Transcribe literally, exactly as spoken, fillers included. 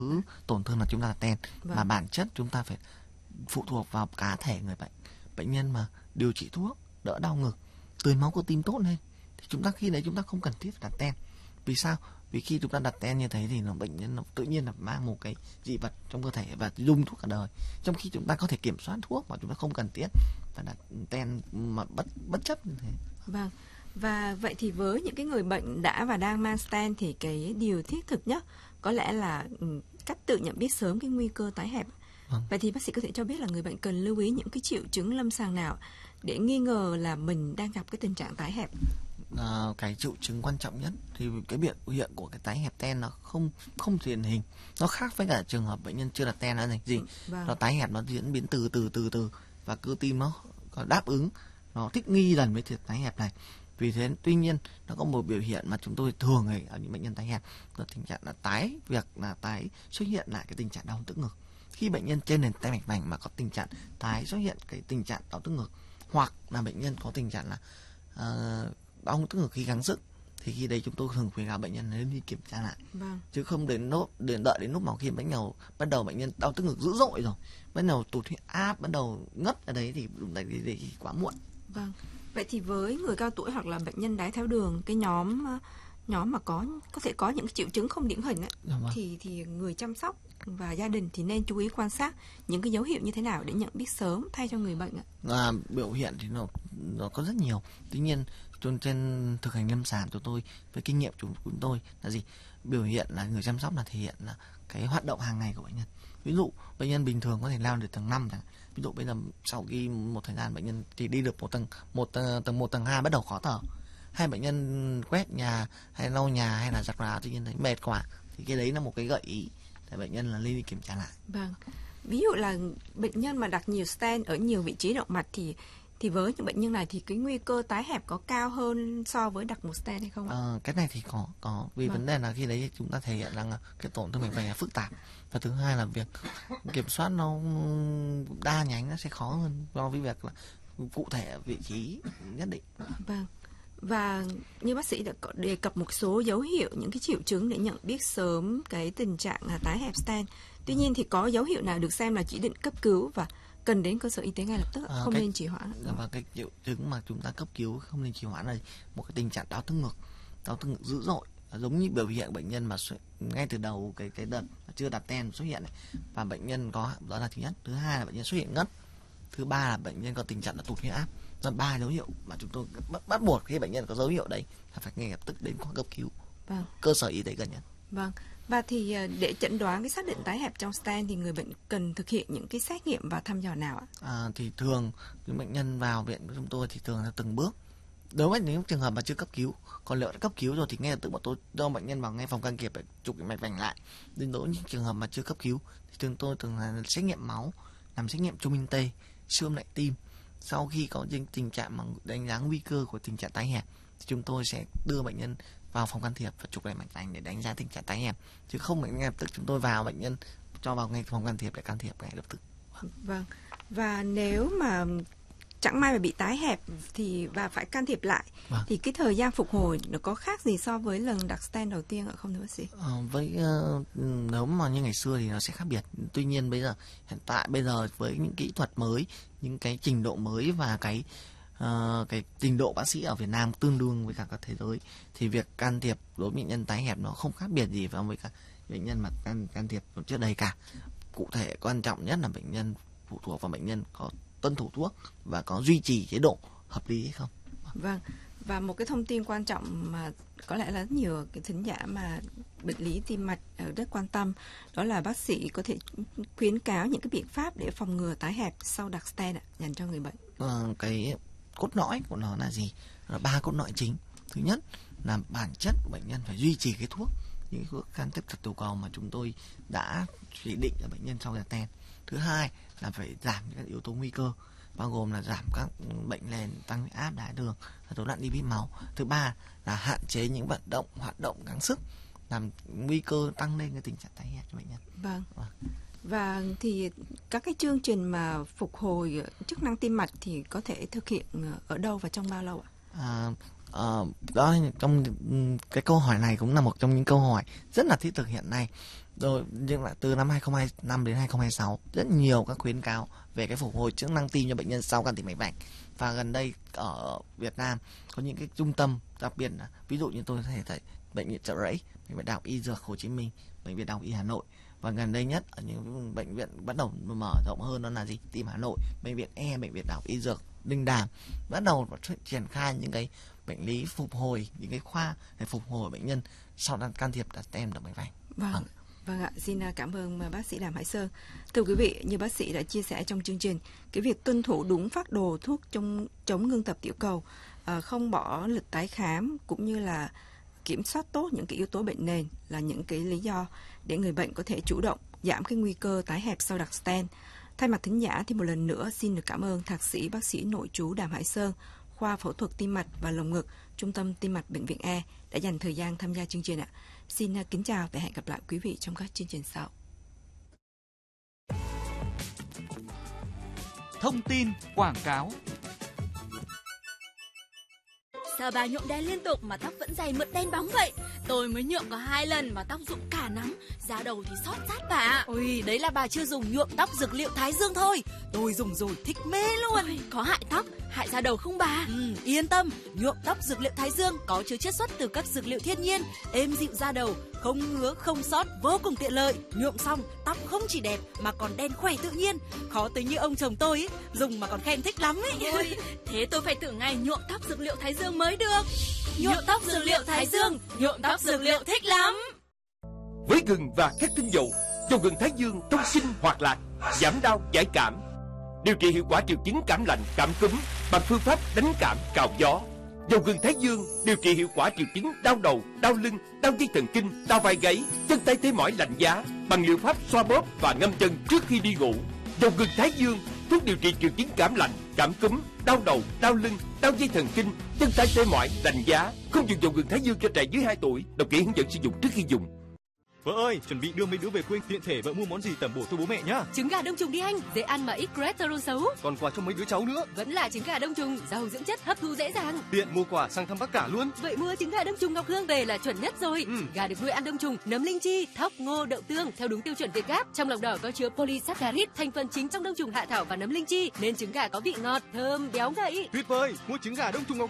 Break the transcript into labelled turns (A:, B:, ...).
A: tổn thương là chúng ta là ten,
B: Vâng.
A: mà bản chất chúng ta phải phụ thuộc vào cá thể người bệnh. Bệnh nhân mà điều trị thuốc đỡ đau ngực, tưới máu cơ tim tốt lên thì chúng ta khi đấy chúng ta không cần thiết phải đặt ten. Vì sao? Vì khi chúng ta đặt ten như thế thì nó bệnh nhân nó tự nhiên là mang một cái dị vật trong cơ thể và dùng thuốc cả đời. Trong khi chúng ta có thể kiểm soát thuốc mà chúng ta không cần thiết phải đặt ten mà bất bất chấp như thế.
B: Vâng. Và vậy thì với những cái người bệnh đã và đang mang stent thì cái điều thiết thực nhất có lẽ là ừ, cách tự nhận biết sớm cái nguy cơ tái hẹp.
A: Vâng.
B: Vậy thì bác sĩ có thể cho biết là người bệnh cần lưu ý những cái triệu chứng lâm sàng nào để nghi ngờ là mình đang gặp cái tình trạng tái hẹp?
A: À, cái triệu chứng quan trọng nhất thì cái biểu hiện của cái tái hẹp ten nó không không điển hình, nó khác với cả trường hợp bệnh nhân chưa đặt ten là gì.
B: Vâng.
A: Nó tái hẹp nó diễn biến từ từ từ từ và cơ tim nó có đáp ứng, nó thích nghi dần với việc tái hẹp này. Vì thế tuy nhiên nó có một biểu hiện mà chúng tôi thường thấy ở những bệnh nhân tái hẹp là tình trạng là tái việc là tái xuất hiện lại cái tình trạng đau tức ngực. Khi bệnh nhân trên nền tay mạch vành mà có tình trạng tái xuất hiện cái tình trạng đau tức ngực, hoặc là bệnh nhân có tình trạng là uh, đau tức ngực khi gắng sức, thì khi đấy chúng tôi thường khuyến cáo bệnh nhân nên đi kiểm tra lại.
B: Vâng.
A: Chứ không đến lúc đến đợi đến lúc mà khi bắt đầu bắt đầu bệnh nhân đau tức ngực dữ dội rồi, bắt đầu tụt huyết áp, bắt đầu ngất ở đấy thì lúc đấy thì, thì quá muộn.
B: Vâng. Vậy thì với người cao tuổi hoặc là bệnh nhân đái tháo đường, cái nhóm nhóm mà có có thể có những triệu chứng không điển hình ấy,
A: Vâng.
B: thì thì người chăm sóc và gia đình thì nên chú ý quan sát những cái dấu hiệu như thế nào để nhận biết sớm thay cho người bệnh ạ?
A: À, biểu hiện thì nó nó có rất nhiều. Tuy nhiên trên, trên thực hành lâm sàng của tôi với kinh nghiệm của chúng tôi là gì? Biểu hiện là người chăm sóc là thể hiện là cái hoạt động hàng ngày của bệnh nhân. Ví dụ bệnh nhân bình thường có thể leo được tầng năm chẳng. Ví dụ bây giờ sau khi một thời gian bệnh nhân thì đi được một tầng một tầng một tầng hai bắt đầu khó thở. Hay bệnh nhân quét nhà hay lau nhà hay là giặt quần áo tự nhiên thấy mệt quá, thì cái đấy là một cái gợi ý để bệnh nhân là lên đi kiểm tra lại.
B: Vâng. Ví dụ là bệnh nhân mà đặt nhiều stent ở nhiều vị trí động mạch thì thì với những bệnh nhân này thì cái nguy cơ tái hẹp có cao hơn so với đặt một stent hay không ạ?
A: À, cái này thì có có vì vâng. vấn đề là khi đấy chúng ta thể hiện rằng là cái tổn thương mạch vành là phức tạp, và thứ hai là việc kiểm soát nó đa nhánh nó sẽ khó hơn do với việc là cụ thể vị trí nhất định.
B: Vâng. Và như bác sĩ đã có đề cập một số dấu hiệu, những cái triệu chứng để nhận biết sớm cái tình trạng tái hẹp stent. Tuy nhiên thì có dấu hiệu nào được xem là chỉ định cấp cứu và cần đến cơ sở y tế ngay lập tức,
A: à,
B: không
A: cái,
B: nên trì hoãn?
A: Và cái triệu chứng mà chúng ta cấp cứu không nên trì hoãn là một cái tình trạng đau tức ngực, đau tức ngực dữ dội, giống như biểu hiện bệnh nhân mà ngay từ đầu cái cái đợt chưa đặt ten xuất hiện này, và bệnh nhân có, đó là thứ nhất. Thứ hai là bệnh nhân xuất hiện ngất. Thứ ba là bệnh nhân có tình trạng là tụt huyết áp. Là ba dấu hiệu mà chúng tôi bắt, bắt buộc khi bệnh nhân có dấu hiệu đấy là phải ngay lập tức đến khoa cấp cứu,
B: vâng.
A: cơ sở y tế gần nhất.
B: Vâng. Và thì để chẩn đoán cái xác định tái hẹp trong stent thì người bệnh cần thực hiện những cái xét nghiệm và thăm dò nào ạ?
A: À, thì thường những bệnh nhân vào viện của chúng tôi thì thường là từng bước. Đối với những trường hợp mà chưa cấp cứu, còn liệu đã cấp cứu rồi thì ngay lập tức bọn tôi cho bệnh nhân vào ngay phòng can thiệp để chụp cái mạch vành lại. Đến đối với những trường hợp mà chưa cấp cứu thì thường tôi thường là xét nghiệm máu, làm xét nghiệm trung minh tê, siêu âm lại tim. Sau khi có những tình trạng mà đánh giá nguy cơ của tình trạng tái hẹp thì chúng tôi sẽ đưa bệnh nhân vào phòng can thiệp và chụp lại mạch vành để đánh giá tình trạng tái hẹp, chứ không ngay lập tức chúng tôi vào bệnh nhân cho vào ngay phòng can thiệp để can thiệp ngay lập tức.
B: Vâng. Và nếu mà chẳng may mà bị tái hẹp thì và phải can thiệp lại, vâng. thì cái thời gian phục hồi nó có khác gì so với lần đặt stent đầu tiên ạ, không thưa bác sĩ?
A: À, với uh, nếu mà như ngày xưa thì nó sẽ khác biệt. Tuy nhiên bây giờ hiện tại bây giờ với những kỹ thuật mới, những cái trình độ mới và cái uh, cái trình độ bác sĩ ở Việt Nam tương đương với cả các thế giới, thì việc can thiệp đối với bệnh nhân tái hẹp nó không khác biệt gì với cả bệnh nhân mà can can thiệp trước đây cả. Cụ thể quan trọng nhất là bệnh nhân phụ thuộc vào bệnh nhân có tuân thủ thuốc và có duy trì chế độ hợp lý hay không.
B: Vâng. Và một cái thông tin quan trọng mà có lẽ là rất nhiều cái thính giả mà bệnh lý tim mạch rất quan tâm, đó là bác sĩ có thể khuyến cáo những cái biện pháp để phòng ngừa tái hẹp sau đặt stent dành cho người bệnh.
A: À, cái cốt lõi của nó là gì? Là ba cốt lõi chính. Thứ nhất là bản chất của bệnh nhân phải duy trì cái thuốc, những thuốc can thiệp thật tiểu cầu mà chúng tôi đã chỉ định cho bệnh nhân sau đặt stent. Thứ hai là phải giảm các yếu tố nguy cơ, bao gồm là giảm các bệnh nền, tăng huyết áp, đái tháo đường, rối loạn lipid máu. Thứ ba là hạn chế những vận động hoạt động gắng sức làm nguy cơ tăng lên cái tình trạng tái hẹp cho bệnh nhân.
B: Vâng. Vâng. Và thì các cái chương trình mà phục hồi chức năng tim mạch thì có thể thực hiện ở đâu và trong bao lâu ạ?
A: À, uh, đó trong cái câu hỏi này cũng là một trong những câu hỏi rất là thiết thực hiện nay. Rồi nhưng lại từ năm hai không hai năm đến hai không hai sáu rất nhiều các khuyến cáo về cái phục hồi chức năng tim cho bệnh nhân sau can thiệp mạch vành. Và gần đây ở Việt Nam có những cái trung tâm, đặc biệt là ví dụ như tôi có thể thấy bệnh viện Chợ Rẫy, bệnh viện Đại học Y Dược Hồ Chí Minh, bệnh viện Đại học Y Hà Nội, và gần đây nhất ở những bệnh viện bắt đầu mở rộng hơn đó là gì, Tim Hà Nội, bệnh viện E, bệnh viện Đại học Y Dược Linh Đàm bắt đầu triển khai những cái bệnh lý phục hồi, những cái khoa để phục hồi bệnh nhân sau đang can thiệp đặt stent động mạch vành.
B: Vâng. Vâng. Vâng ạ, xin cảm ơn bác sĩ Đàm Hải Sơn. Thưa quý vị, như bác sĩ đã chia sẻ trong chương trình, cái việc tuân thủ đúng phác đồ thuốc chống, chống ngưng tập tiểu cầu, không bỏ lịch tái khám cũng như là kiểm soát tốt những cái yếu tố bệnh nền là những cái lý do để người bệnh có thể chủ động giảm cái nguy cơ tái hẹp sau đặt stent. Thay mặt thính giả thì một lần nữa xin được cảm ơn thạc sĩ bác sĩ nội trú Đàm Hải Sơn, khoa phẫu thuật tim mạch và lồng ngực, Trung tâm Tim mạch Bệnh viện E đã dành thời gian tham gia chương trình ạ. Xin kính chào và hẹn gặp lại quý vị trong các chương trình sau.
C: Thông tin quảng cáo.
D: Sao bà nhuộm đen liên tục mà tóc vẫn dày mượt đen bóng vậy? Tôi mới nhuộm có hai lần mà tóc rụng cả nắm, da đầu thì xót rát bà. Ôi, đấy là bà chưa dùng nhuộm tóc dược liệu Thái Dương thôi. Tôi dùng rồi thích mê luôn. Ôi, có hại tóc, hại da đầu không bà? Ừ, yên tâm, nhuộm tóc dược liệu Thái Dương có chứa chiết xuất từ các dược liệu thiên nhiên, êm dịu da đầu, không ngứa không xót, vô cùng tiện lợi. Nhuộm xong tóc không chỉ đẹp mà còn đen khỏe tự nhiên. Khó tính như ông chồng tôi ấy, dùng mà còn khen thích lắm ấy. Ôi, thế tôi phải thử ngay nhuộm tóc dược liệu Thái Dương mới được. Nhuộm tóc dược liệu Thái Dương, nhuộm tóc dược liệu thích lắm.
E: Với gừng và các tinh dầu, dầu gừng Thái Dương thông sinh hoạt lạc, giảm đau giải cảm, điều trị hiệu quả triệu chứng cảm lạnh, cảm cúm bằng phương pháp đánh cảm cào gió. Dầu gừng Thái Dương điều trị hiệu quả triệu chứng đau đầu, đau lưng, đau dây thần kinh, đau vai gáy, chân tay tê mỏi lạnh giá bằng liệu pháp xoa bóp và ngâm chân trước khi đi ngủ. Dầu gừng Thái Dương thuốc điều trị triệu chứng cảm lạnh, cảm cúm, đau đầu, đau lưng, đau dây thần kinh, chân tay tê mỏi lạnh giá. Không dùng dầu gừng Thái Dương cho trẻ dưới hai tuổi. Đọc kỹ hướng dẫn sử dụng trước khi dùng.
F: Vợ ơi, chuẩn bị đưa mấy đứa về quê, tiện thể vợ mua món gì tẩm bổ cho bố mẹ nhá.
G: Trứng gà đông trùng đi anh, dễ ăn mà ít cholesterol xấu.
F: Còn quà cho mấy đứa cháu nữa.
G: Vẫn là trứng gà đông trùng, giàu dưỡng chất, hấp thu dễ dàng.
F: Tiện mua quà sang thăm bác cả luôn.
G: Vậy mua trứng gà đông trùng Ngọc Hương về là chuẩn nhất rồi. Ừ. Gà được nuôi ăn đông trùng, nấm linh chi, thóc, ngô, đậu tương theo đúng tiêu chuẩn Việt Gáp. Trong lòng đỏ có chứa polysaccharide, thành phần chính trong đông trùng hạ thảo và nấm linh chi, nên trứng gà có vị ngọt, thơm, béo ngậy.
F: Tuyệt vời, mua trứng gà đông trùng Ngọc